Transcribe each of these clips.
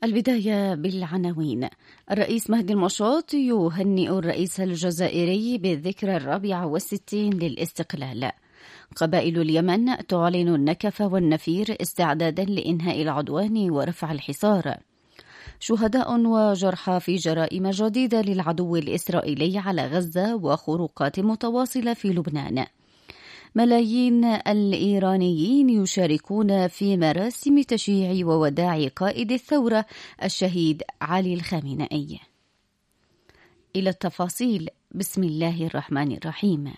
البداية بالعناوين. الرئيس مهدي المشاط يهنئ الرئيس الجزائري بالذكرى 64 للاستقلال. قبائل اليمن تعلن النكف والنفير استعدادا لإنهاء العدوان ورفع الحصار. شهداء وجرحى في جرائم جديدة للعدو الإسرائيلي على غزة وخروقات متواصلة في لبنان. ملايين الإيرانيين يشاركون في مراسم تشييع ووداع قائد الثورة الشهيد علي الخامنئي. إلى التفاصيل. بسم الله الرحمن الرحيم.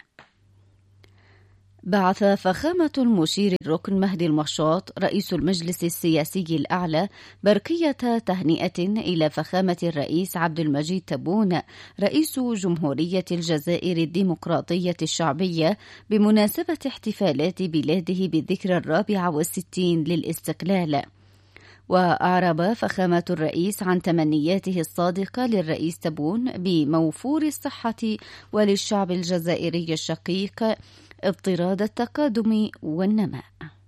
بعث فخامة المشير الركن مهدي المشاط رئيس المجلس السياسي الأعلى برقية تهنئة إلى فخامة الرئيس عبد المجيد تبون رئيس جمهورية الجزائر الديمقراطية الشعبية بمناسبة احتفالات بلاده بالذكرى 64 للاستقلال. وأعرب فخامة الرئيس عن تمنياته الصادقة للرئيس تبون بموفور الصحة وللشعب الجزائري الشقيق اضطراد التقادم والنماء.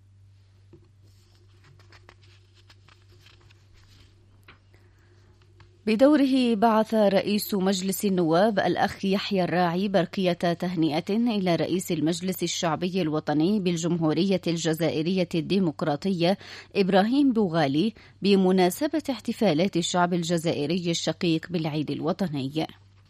بدوره بعث رئيس مجلس النواب الأخ يحيى الراعي برقية تهنئة إلى رئيس المجلس الشعبي الوطني بالجمهورية الجزائرية الديمقراطية إبراهيم بوغالي بمناسبة احتفالات الشعب الجزائري الشقيق بالعيد الوطني.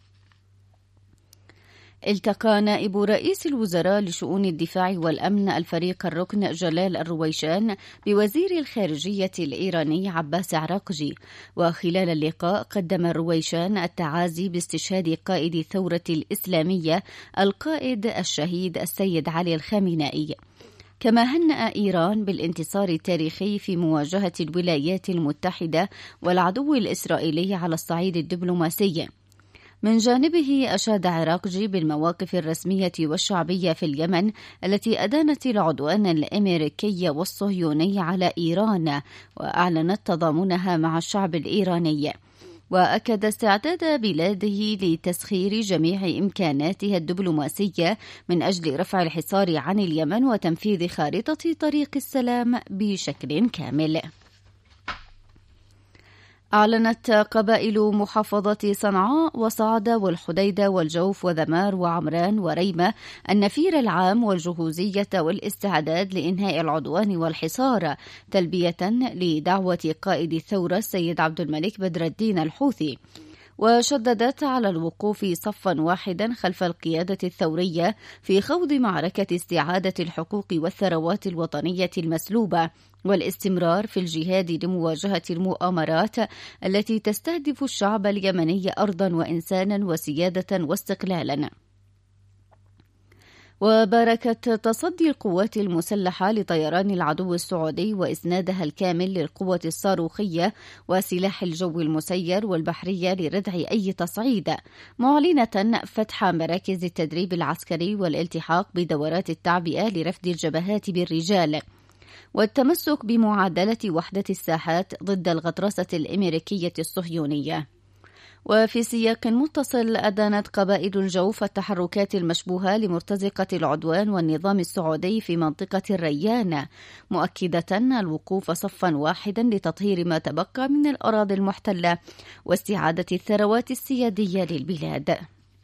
التقى نائب رئيس الوزراء لشؤون الدفاع والأمن الفريق الركن جلال الرويشان بوزير الخارجية الإيراني عباس عراقجي. وخلال اللقاء قدم الرويشان التعازي باستشهاد قائد الثورة الإسلامية القائد الشهيد السيد علي الخامنئي. كما هنأ إيران بالانتصار التاريخي في مواجهة الولايات المتحدة والعدو الإسرائيلي على الصعيد الدبلوماسي. من جانبه أشاد عراقجي بالمواقف الرسمية والشعبية في اليمن التي أدانت العدوان الأمريكي والصهيوني على إيران وأعلنت تضامنها مع الشعب الإيراني. وأكد استعداد بلاده لتسخير جميع إمكاناتها الدبلوماسية من أجل رفع الحصار عن اليمن وتنفيذ خارطة طريق السلام بشكل كامل. أعلنت قبائل محافظة صنعاء وصعدة والحديدة والجوف وذمار وعمران وريمة النفير العام والجهوزية والاستعداد لإنهاء العدوان والحصار تلبية لدعوة قائد الثورة السيد عبد الملك بدر الدين الحوثي. وشددت على الوقوف صفا واحدا خلف القيادة الثورية في خوض معركة استعادة الحقوق والثروات الوطنية المسلوبة والاستمرار في الجهاد لمواجهة المؤامرات التي تستهدف الشعب اليمني أرضا وإنسانا وسيادة واستقلالا. وباركت تصدي القوات المسلحة لطيران العدو السعودي وإسنادها الكامل للقوة الصاروخية وسلاح الجو المسير والبحرية لردع أي تصعيد، معلنة فتح مراكز التدريب العسكري والالتحاق بدورات التعبئة لرفد الجبهات بالرجال، والتمسك بمعادلة وحدة الساحات ضد الغطرسة الأمريكية الصهيونية. وفي سياق متصل أدانت قبائل الجوف التحركات المشبوهة لمرتزقة العدوان والنظام السعودي في منطقة الريان، مؤكدة الوقوف صفا واحدا لتطهير ما تبقى من الأراضي المحتلة واستعادة الثروات السيادية للبلاد.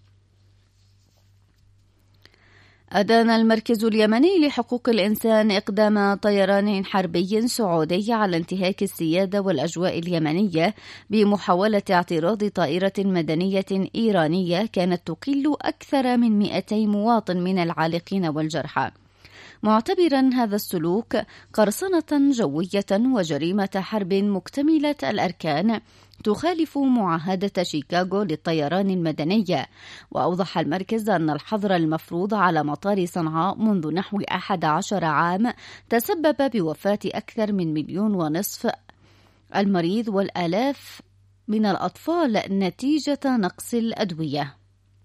أدان المركز اليمني لحقوق الإنسان إقدام طيران حربي سعودي على انتهاك السيادة والأجواء اليمنية بمحاولة اعتراض طائرة مدنية إيرانية كانت تقل أكثر من 200 مواطن من العالقين والجرحى، معتبرا هذا السلوك قرصنة جوية وجريمة حرب مكتملة الأركان تخالف معاهدة شيكاغو للطيران المدني. وأوضح المركز أن الحظر المفروض على مطار صنعاء منذ نحو 11 عام تسبب بوفاة أكثر من 1.5 مليون المريض والآلاف من الأطفال نتيجة نقص الأدوية،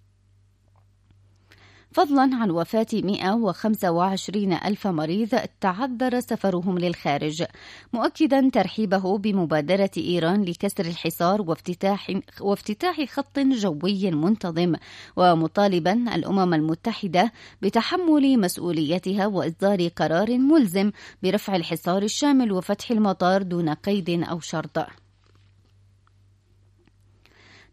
فضلا عن وفاة 125 ألف مريض تعذر سفرهم للخارج، مؤكدا ترحيبه بمبادرة إيران لكسر الحصار وافتتاح خط جوي منتظم، ومطالبا الأمم المتحدة بتحمل مسؤوليتها وإصدار قرار ملزم برفع الحصار الشامل وفتح المطار دون قيد أو شرط.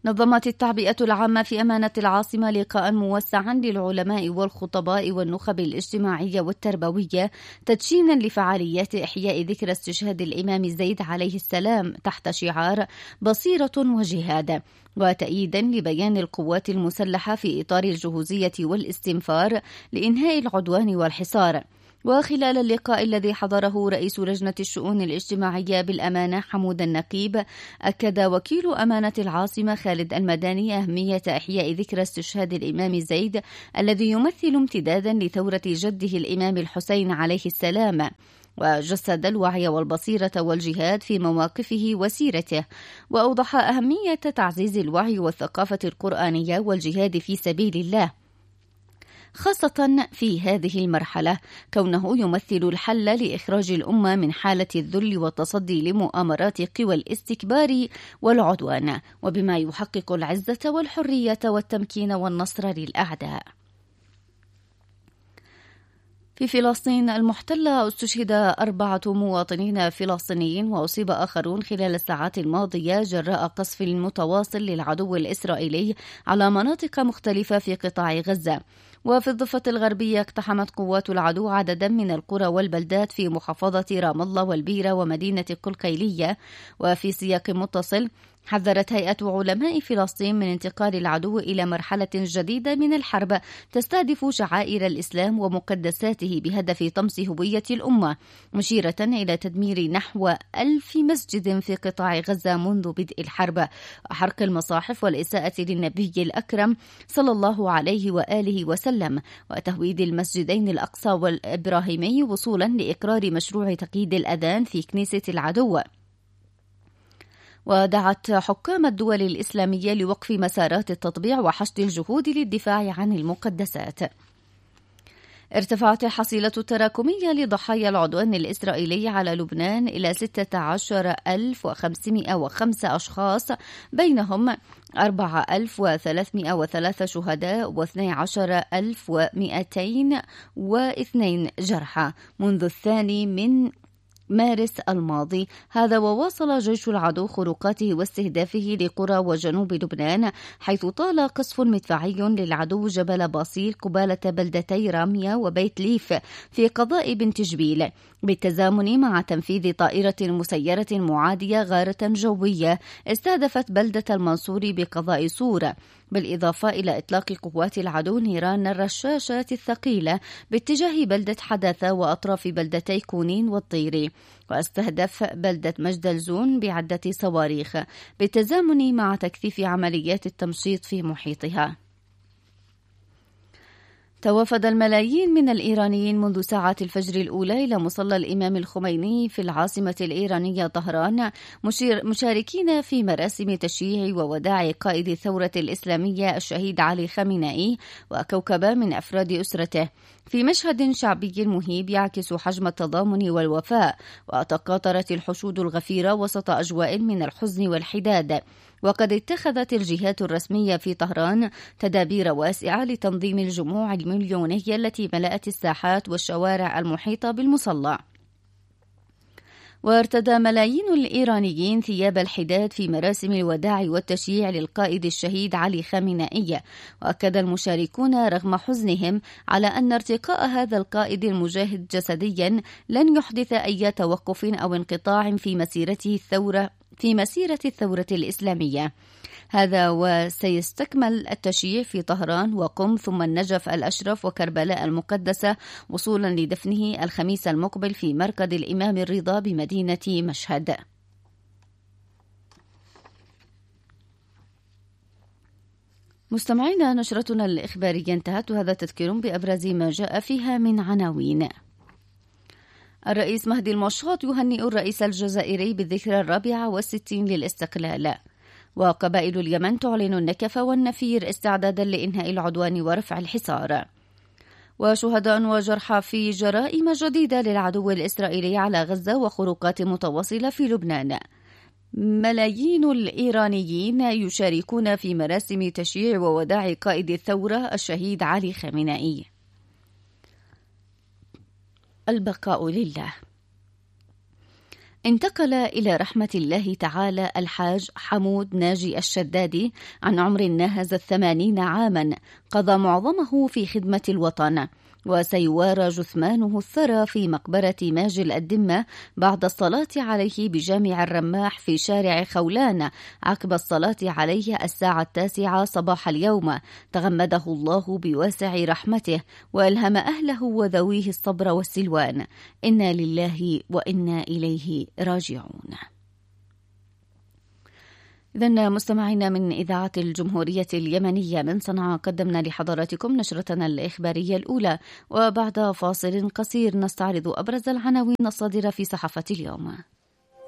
نظمت التعبئة العامة في أمانة العاصمة لقاء موسعا للعلماء والخطباء والنخب الاجتماعية والتربوية تدشينا لفعاليات إحياء ذكرى استشهاد الإمام زيد عليه السلام تحت شعار بصيرة وجهاد، وتأييدا لبيان القوات المسلحة في إطار الجهوزية والاستنفار لإنهاء العدوان والحصار. وخلال اللقاء الذي حضره رئيس لجنة الشؤون الاجتماعية بالأمانة حمود النقيب، أكد وكيل أمانة العاصمة خالد المداني أهمية إحياء ذكرى استشهاد الإمام زيد الذي يمثل امتدادا لثورة جده الإمام الحسين عليه السلام، وجسد الوعي والبصيرة والجهاد في مواقفه وسيرته، وأوضح أهمية تعزيز الوعي والثقافة القرآنية والجهاد في سبيل الله، خاصة في هذه المرحلة كونه يمثل الحل لإخراج الأمة من حالة الذل والتصدي لمؤامرات قوى الاستكبار والعدوان، وبما يحقق العزة والحرية والتمكين والنصر للأعداء. في فلسطين المحتلة استشهد 4 مواطنين فلسطينيين وأصيب آخرون خلال الساعات الماضية جراء قصف متواصل للعدو الإسرائيلي على مناطق مختلفة في قطاع غزة. وفي الضفة الغربية اقتحمت قوات العدو عددا من القرى والبلدات في محافظة رام الله والبيرة ومدينة القلقيلية. وفي سياق متصل حذرت هيئة علماء فلسطين من انتقال العدو إلى مرحلة جديدة من الحرب تستهدف شعائر الإسلام ومقدساته بهدف طمس هوية الأمة، مشيرة إلى تدمير نحو 1000 مسجد في قطاع غزة منذ بدء الحرب، وحرق المصاحف والإساءة للنبي الأكرم صلى الله عليه وآله وسلم، وتهويد المسجدين الأقصى والإبراهيمي وصولا لإقرار مشروع تقييد الأذان في كنيسة العدو. ودعت حكام الدول الإسلامية لوقف مسارات التطبيع وحشد الجهود للدفاع عن المقدسات. ارتفعت الحصيلة التراكمية لضحايا العدوان الإسرائيلي على لبنان إلى 16,505 أشخاص، بينهم 4,303 شهداء و12,202 جرحى منذ 2 مارس الماضي. هذا وواصل جيش العدو خروقاته واستهدافه لقرى وجنوب لبنان، حيث طال قصف مدفعي للعدو جبل باصيل قبالة بلدتي رامية وبيت ليف في قضاء بنت جبيل، بالتزامن مع تنفيذ طائرة مسيرة معادية غارة جوية استهدفت بلدة المنصور بقضاء صور، بالإضافة إلى إطلاق قوات العدو نيران الرشاشات الثقيلة باتجاه بلدة حداثة وأطراف بلدتي كونين والطيري، واستهدف بلدة مجدلزون بعدة صواريخ، بالتزامن مع تكثيف عمليات التمشيط في محيطها. توافد الملايين من الإيرانيين منذ ساعات الفجر الأولى إلى مصلى الإمام الخميني في العاصمة الإيرانية طهران، مشاركين في مراسم تشييع ووداع قائد الثورة الإسلامية الشهيد علي خامنئي وكوكبة من أفراد أسرته، في مشهد شعبي مهيب يعكس حجم التضامن والوفاء. وتقاطرت الحشود الغفيرة وسط أجواء من الحزن والحداد. وقد اتخذت الجهات الرسمية في طهران تدابير واسعة لتنظيم الجموع المليونية التي ملأت الساحات والشوارع المحيطة بالمصلى. وارتدى ملايين الإيرانيين ثياب الحداد في مراسم الوداع والتشييع للقائد الشهيد علي خامنئي. وأكد المشاركون رغم حزنهم على أن ارتقاء هذا القائد المجاهد جسديا لن يحدث أي توقف أو انقطاع في مسيرة الثورة الإسلامية. هذا وسيستكمل التشييع في طهران وقم ثم النجف الأشرف وكربلاء المقدسة، وصولا لدفنه الخميس المقبل في مركز الإمام الرضا بمدينة مشهد. مستمعينا، نشرتنا الإخبارية انتهت، وهذا تذكير بأبرز ما جاء فيها من عناوين. الرئيس مهدي المشاط يهنئ الرئيس الجزائري بالذكرى 64 للاستقلال. وقبائل اليمن تعلن النكف والنفير استعدادا لإنهاء العدوان ورفع الحصار. وشهداء وجرحى في جرائم جديدة للعدو الإسرائيلي على غزة وخروقات متواصلة في لبنان. ملايين الإيرانيين يشاركون في مراسم تشييع ووداع قائد الثورة الشهيد علي خامنئي. البقاء لله. انتقل إلى رحمة الله تعالى الحاج حمود ناجي الشدادي عن عمر ناهز 80 عاما، قضى معظمه في خدمة الوطن، وسيوارى جثمانه الثرى في مقبرة ماجل الدمة بعد الصلاة عليه بجامع الرماح في شارع خولان عقب الصلاة عليه الساعة 9 صباح اليوم. تغمده الله بواسع رحمته وألهم أهله وذويه الصبر والسلوان. إنا لله وإنا إليه راجعون. إذن مستمعينا من إذاعة الجمهورية اليمنية من صنعاء قدمنا لحضراتكم نشرتنا الإخبارية الأولى، وبعد فاصل قصير نستعرض أبرز العناوين الصادرة في صحافة اليوم.